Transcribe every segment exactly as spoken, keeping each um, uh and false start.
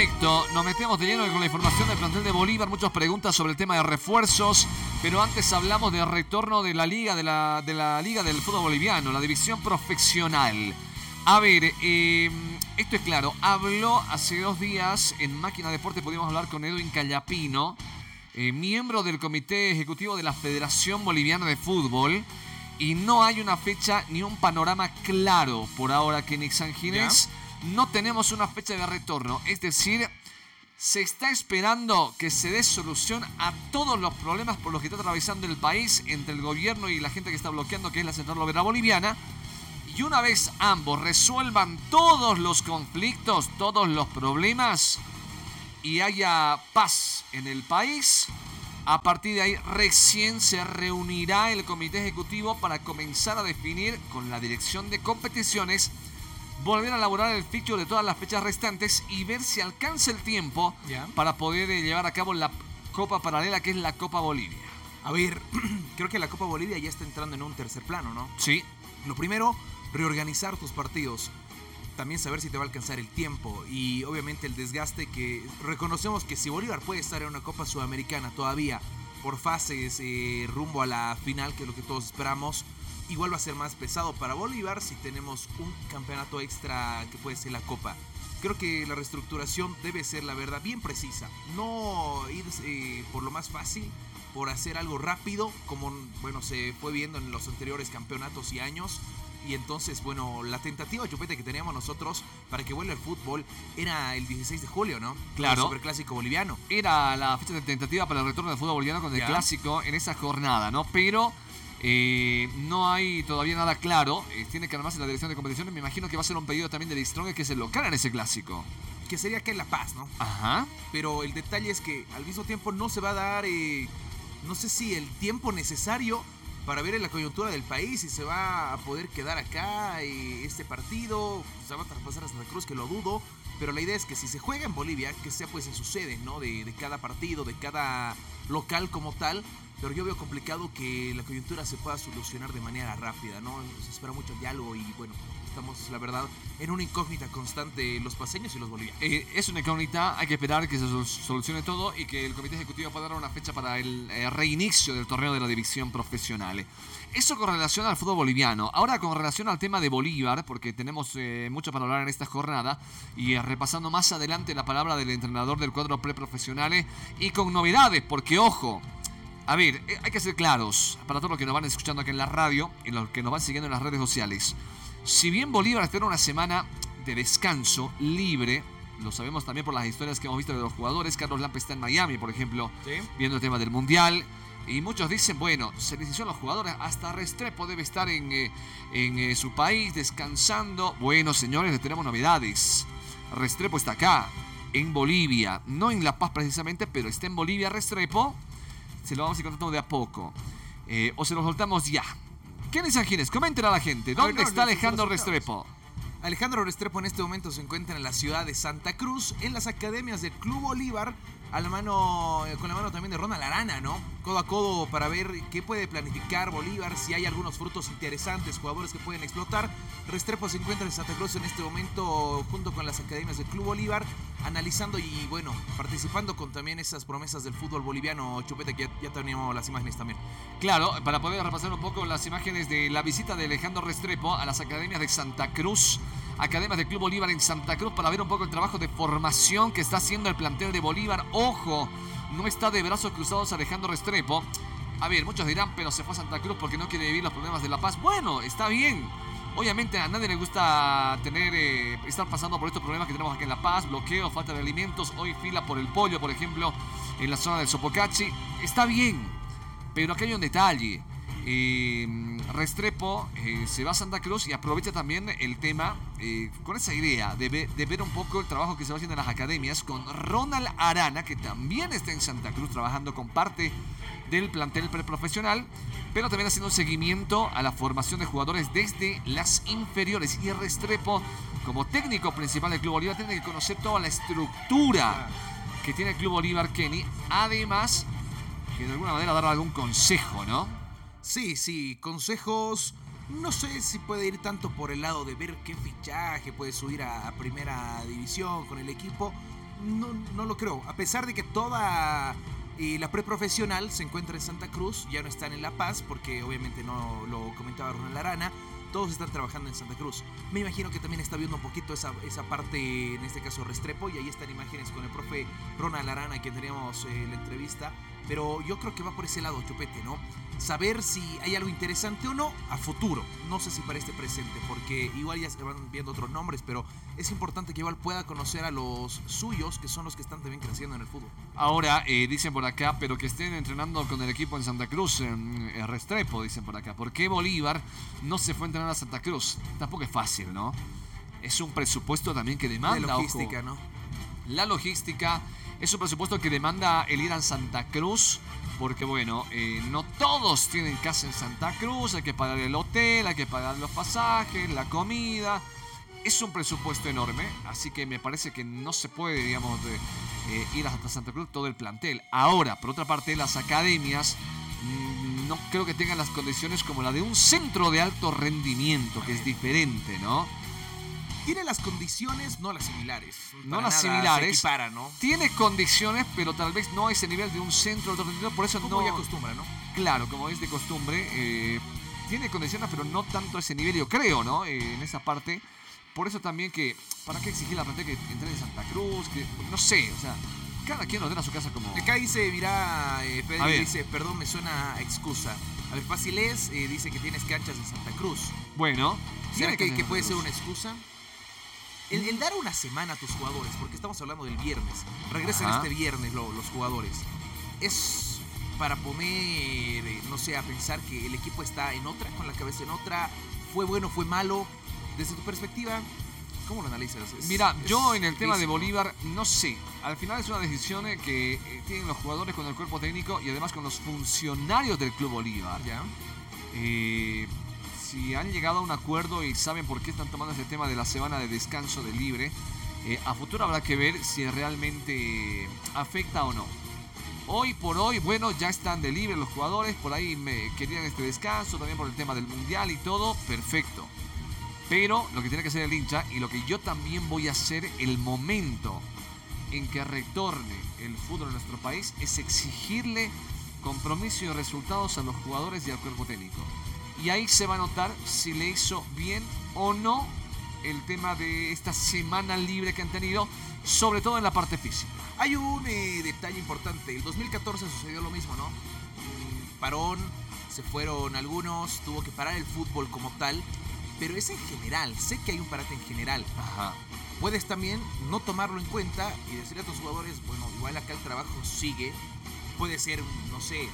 Perfecto, nos metemos de lleno con la información del plantel de Bolívar, muchas preguntas sobre el tema de refuerzos, pero antes hablamos del retorno de la liga, de la, de la liga del fútbol boliviano, la división profesional. A ver, eh, esto es claro, habló hace dos días en Máquina Deporte, pudimos hablar con Edwin Callapino, eh, miembro del comité ejecutivo de la Federación Boliviana de Fútbol, y no hay una fecha ni un panorama claro por ahora, Kenny Sanginés. No tenemos una fecha de retorno, es decir, se está esperando que se dé solución a todos los problemas por los que está atravesando el país entre el gobierno y la gente que está bloqueando, que es la Central Obrera Boliviana. Y una vez ambos resuelvan todos los conflictos, todos los problemas y haya paz en el país, a partir de ahí recién se reunirá el comité ejecutivo para comenzar a definir con la dirección de competiciones, volver a elaborar el fixture de todas las fechas restantes y ver si alcanza el tiempo yeah. para poder eh, llevar a cabo la Copa Paralela, que es la Copa Bolivia. A ver, creo que la Copa Bolivia ya está entrando en un tercer plano, ¿no? Sí. Lo primero, reorganizar tus partidos. También saber si te va a alcanzar el tiempo y obviamente el desgaste que reconocemos que si Bolívar puede estar en una Copa Sudamericana todavía por fases eh, rumbo a la final, que es lo que todos esperamos, igual va a ser más pesado para Bolívar si tenemos un campeonato extra que puede ser la Copa. Creo que la reestructuración debe ser, la verdad, bien precisa. No ir eh, por lo más fácil, por hacer algo rápido, como bueno se fue viendo en los anteriores campeonatos y años. Y entonces, bueno, la tentativa, Chupete, que teníamos nosotros para que vuelva el fútbol era el dieciséis de julio, ¿no? Claro. El Superclásico boliviano. Era la fecha de tentativa para el retorno del fútbol boliviano con el ¿Ya? Clásico en esa jornada, ¿no? Pero eh, no hay todavía nada claro. Eh, tiene que armarse la dirección de competiciones. Me imagino que va a ser un pedido también del Strong, que es el local en ese clásico. Que sería que en La Paz, ¿no? Ajá. Pero el detalle es que al mismo tiempo no se va a dar, eh, no sé si el tiempo necesario para ver en la coyuntura del país si se va a poder quedar acá eh, este partido, se va a traspasar a Santa Cruz, que lo dudo, pero la idea es que si se juega en Bolivia, que sea pues en su sede, ¿no? De, de cada partido, de cada local como tal, pero yo veo complicado que la coyuntura se pueda solucionar de manera rápida, ¿no? Se espera mucho diálogo y bueno, estamos, la verdad, en una incógnita constante los paseños y los bolivianos. Eh, es una incógnita, hay que esperar que se solucione todo y que el comité ejecutivo pueda dar una fecha para el eh, reinicio del torneo de la división profesional. Eso con relación al fútbol boliviano. Ahora con relación al tema de Bolívar, porque tenemos eh, mucho para hablar en esta jornada, y eh, repasando más adelante la palabra del entrenador del cuadro preprofesionales y con novedades, porque ojo, a ver, eh, hay que ser claros para todos los que nos van escuchando aquí en la radio y los que nos van siguiendo en las redes sociales. Si bien Bolívar espera una semana de descanso libre, lo sabemos también por las historias que hemos visto de los jugadores. Carlos Lampe está en Miami, por ejemplo, ¿sí? viendo el tema del Mundial. Y muchos dicen, bueno, se decidió a los jugadores, hasta Restrepo debe estar en, eh, en eh, su país descansando. Bueno, señores, les tenemos novedades. Restrepo está acá, en Bolivia, no en La Paz precisamente, pero está en Bolivia Restrepo. Se lo vamos a ir contando de a poco. Eh, o se lo soltamos ya. Kenny Sanginés, comenten a la gente. ¿Dónde ver, no, está Alejandro Restrepo? Alejandro Restrepo en este momento se encuentra en la ciudad de Santa Cruz, en las academias del Club Bolívar, a la mano, con la mano también de Ronald Arana, ¿no? Codo a codo para ver qué puede planificar Bolívar, si hay algunos frutos interesantes, jugadores que pueden explotar. Restrepo se encuentra en Santa Cruz en este momento junto con las academias del Club Bolívar, analizando y, bueno, participando con también esas promesas del fútbol boliviano. Chupete, que ya, ya teníamos las imágenes también. Claro, para poder repasar un poco las imágenes de la visita de Alejandro Restrepo a las academias de Santa Cruz, academias del Club Bolívar en Santa Cruz, para ver un poco el trabajo de formación que está haciendo el plantel de Bolívar. Ojo, no está de brazos cruzados Alejandro Restrepo. A ver, muchos dirán, pero se fue a Santa Cruz porque no quiere vivir los problemas de La Paz. Bueno, está bien. Obviamente a nadie le gusta tener eh, estar pasando por estos problemas que tenemos aquí en La Paz, bloqueo, falta de alimentos, hoy fila por el pollo, por ejemplo, en la zona del Sopocachi. Está bien, pero aquí hay un detalle. Eh, Restrepo eh, se va a Santa Cruz y aprovecha también el tema eh, con esa idea de, ve, de ver un poco el trabajo que se va haciendo en las academias con Ronald Arana, que también está en Santa Cruz trabajando con parte del plantel preprofesional, pero también haciendo un seguimiento a la formación de jugadores desde las inferiores. Y Restrepo, como técnico principal del Club Bolívar, tiene que conocer toda la estructura que tiene el Club Bolívar, Kenny, además que de alguna manera dar algún consejo, ¿no? Sí, sí, consejos. No sé si puede ir tanto por el lado de ver qué fichaje puede subir a, a primera división con el equipo. No, no lo creo. A pesar de que toda eh, la preprofesional se encuentra en Santa Cruz, ya no están en La Paz, porque obviamente no lo comentaba Ronald Arana. Todos están trabajando en Santa Cruz. Me imagino que también está viendo un poquito esa, esa parte, en este caso Restrepo, y ahí están imágenes con el profe Ronald Arana, que teníamos eh, la entrevista. Pero yo creo que va por ese lado, Chupete, ¿no? Saber si hay algo interesante o no a futuro. No sé si para este presente, porque igual ya se van viendo otros nombres, pero es importante que igual pueda conocer a los suyos, que son los que están también creciendo en el fútbol. Ahora, eh, dicen por acá, pero que estén entrenando con el equipo en Santa Cruz, en, en Restrepo, dicen por acá. ¿Por qué Bolívar no se fue a entrenar a Santa Cruz? Tampoco es fácil, ¿no? Es un presupuesto también que demanda. La logística, ojo, ¿no? La logística es un presupuesto que demanda el ir a Santa Cruz, porque bueno, eh, no todos tienen casa en Santa Cruz, hay que pagar el hotel, hay que pagar los pasajes, la comida. Es un presupuesto enorme, así que me parece que no se puede, digamos, de, eh, ir hasta Santa Cruz todo el plantel. Ahora, por otra parte, las academias mmm, no creo que tengan las condiciones como la de un centro de alto rendimiento, que es diferente, ¿no? Tiene las condiciones, no las similares. No Para las nada similares. se equipara, ¿no? Tiene condiciones, pero tal vez no a ese nivel de un centro de alto rendimiento, por eso Como no... ya acostumbra, ¿no? Claro, como es de costumbre, eh, tiene condiciones, pero no tanto a ese nivel, yo creo, ¿no? Eh, en esa parte. Por eso también que, ¿para qué exigir la plantilla que entre en Santa Cruz? Que, no sé, o sea, cada quien ordena su casa como... Acá dice, mira, eh, A Pedro, ver. dice, perdón, me suena a excusa. A ver, fácil es, eh, dice que tienes canchas en Santa Cruz. Bueno, ¿Será tiene que, ser que en puede Santa ser Cruz. una excusa? El, el dar una semana a tus jugadores, porque estamos hablando del viernes, regresan Ajá. este viernes lo- los jugadores, es para poner, eh, no sé, a pensar que el equipo está en otra, con la cabeza en otra, fue bueno, fue malo, desde tu perspectiva, ¿cómo lo analizas? Es- Mira, es yo en el tema de difícil, ¿no? Bolívar, no sé. Al final es una decisión eh, que eh, tienen los jugadores con el cuerpo técnico y además con los funcionarios del Club Bolívar. ¿Ya? Eh, si han llegado a un acuerdo y saben por qué están tomando ese tema de la semana de descanso de libre, eh, a futuro habrá que ver si realmente afecta o no. Hoy por hoy, bueno, ya están de libre los jugadores, por ahí me querían este descanso, también por el tema del mundial y todo, perfecto. Pero lo que tiene que hacer el hincha y lo que yo también voy a hacer el momento en que retorne el fútbol en nuestro país es exigirle compromiso y resultados a los jugadores y al cuerpo técnico. Y ahí se va a notar si le hizo bien o no el tema de esta semana libre que han tenido, sobre todo en la parte física. Hay un eh, detalle importante. El dos mil catorce sucedió lo mismo, ¿no? Mm, Parón, se fueron algunos, tuvo que parar el fútbol como tal, pero es en general. Sé que hay un parate en general. Ajá. Puedes también no tomarlo en cuenta y decirle a tus jugadores, bueno, igual acá el trabajo sigue. Puede ser, no sé,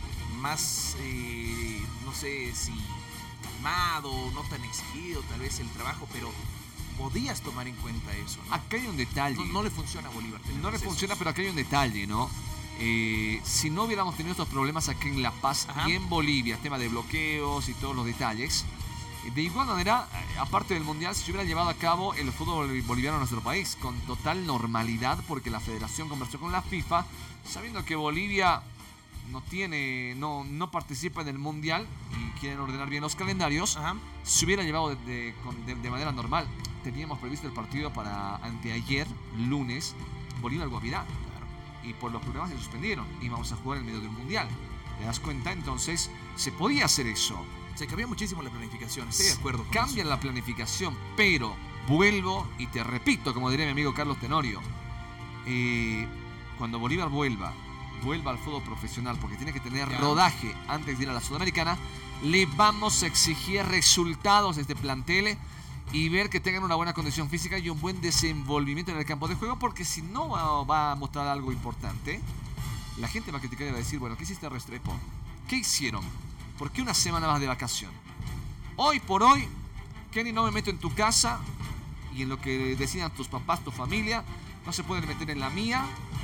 más, eh, no sé si calmado, no tan exigido tal vez el trabajo, pero podías tomar en cuenta eso, ¿no? Acá hay un detalle. No, no le funciona a Bolívar. tener No le recesos. funciona, pero aquí hay un detalle, ¿no? Eh, si no hubiéramos tenido estos problemas aquí en La Paz Ajá. y en Bolivia, tema de bloqueos y todos los detalles, eh, de igual manera, eh, aparte del Mundial, se hubiera llevado a cabo el fútbol boliviano en nuestro país con total normalidad, porque la federación conversó con la FIFA, sabiendo que Bolivia no tiene, no, no participa en el Mundial y quieren ordenar bien los calendarios, Ajá. se hubiera llevado de, de- con- de- de manera normal. Teníamos previsto el partido para anteayer, lunes, Bolívar-Guavirá. Y por los problemas se suspendieron. Íbamos a jugar en medio del mundial. ¿Te das cuenta? Entonces, se podía hacer eso. Se cambió muchísimo la planificación, estoy de acuerdo con Cambian eso. la planificación, pero vuelvo y te repito, como diría mi amigo Carlos Tenorio, eh, cuando Bolívar vuelva, vuelva al fútbol profesional, porque tiene que tener Ya. rodaje antes de ir a la Sudamericana, le vamos a exigir resultados a este plantel y ver que tengan una buena condición física y un buen desenvolvimiento en el campo de juego, porque si no va, va a mostrar algo importante, la gente va a criticar y va a decir, bueno, ¿qué hiciste Restrepo? ¿Qué hicieron? ¿Por qué una semana más de vacación? Hoy por hoy, Kenny, no me meto en tu casa y en lo que decidan tus papás, tu familia, no se pueden meter en la mía.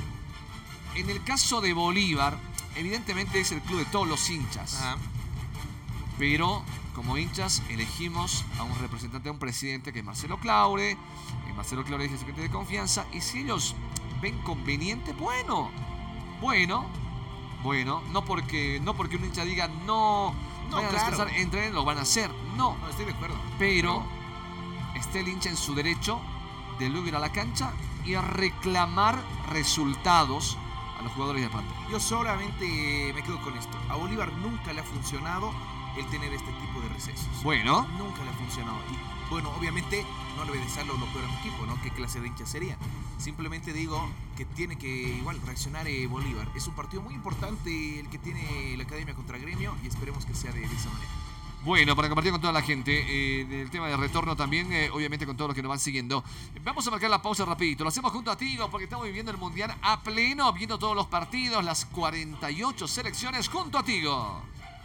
En el caso de Bolívar, evidentemente es el club de todos los hinchas. Ajá. Pero como hinchas elegimos a un representante, a un presidente que es Marcelo Claure. Eh, Marcelo Claure es el secretario de confianza. Y si ellos ven conveniente, bueno, bueno, bueno, no porque, no porque un hincha diga no, No, vayan a claro. descansar, entren, lo van a hacer. No, No, estoy de acuerdo. pero esté el hincha en su derecho de luego ir a la cancha y reclamar resultados a los jugadores de plantel. Yo solamente me quedo con esto. A Bolívar nunca le ha funcionado el tener este tipo de recesos. Bueno. Nunca le ha funcionado. Y bueno, obviamente no le voy a desearlo lo peor a mi equipo, ¿no? ¿Qué clase de hincha sería? Simplemente digo que tiene que igual reaccionar eh, Bolívar. Es un partido muy importante el que tiene la Academia contra Gremio y esperemos que sea de, de esa manera. Bueno, para compartir con toda la gente eh, del tema de retorno también, eh, obviamente con todos los que nos van siguiendo. Vamos a marcar la pausa rapidito. Lo hacemos junto a Tigo porque estamos viviendo el Mundial a pleno, viendo todos los partidos, las cuarenta y ocho selecciones junto a Tigo.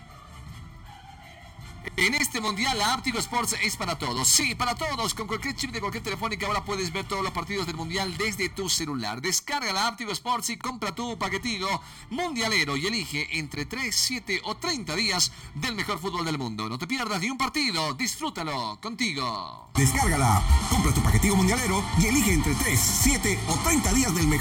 En este mundial la app Tigo Sports es para todos. Sí, para todos. Con cualquier chip de cualquier telefónica ahora puedes ver todos los partidos del mundial desde tu celular. Descarga la app Tigo Sports y compra tu paquetigo mundialero y elige entre tres, siete o treinta días del mejor fútbol del mundo. No te pierdas ni un partido. Disfrútalo contigo. Descárgala, compra tu paquetigo mundialero y elige entre tres, siete o treinta días del mejor